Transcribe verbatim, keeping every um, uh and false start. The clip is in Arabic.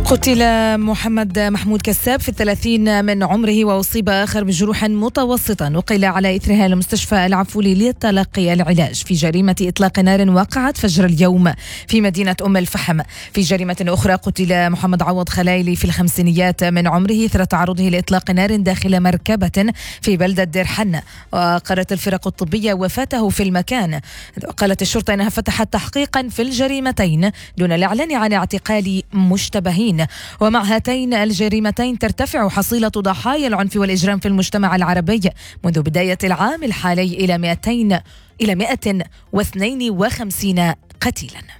قتل محمد محمود كساب في الثلاثين من عمره وأصيب آخر بجروح متوسطة نقل على إثرها المستشفى العفولي لتلقي العلاج في جريمة إطلاق نار وقعت فجر اليوم في مدينة أم الفحم. في جريمة أخرى قتل محمد عوض خلايلي في الخمسينيات من عمره إثر تعرضه لإطلاق نار داخل مركبة في بلدة دير حنة، وقالت الفرق الطبية وفاته في المكان. قالت الشرطة أنها فتحت تحقيقا في الجريمتين دون الإعلان عن اعتقال مشتبهين. ومع هاتين الجريمتين ترتفع حصيلة ضحايا العنف والإجرام في المجتمع العربي منذ بداية العام الحالي إلى مئتين إلى مئة واثنين وخمسين قتيلا.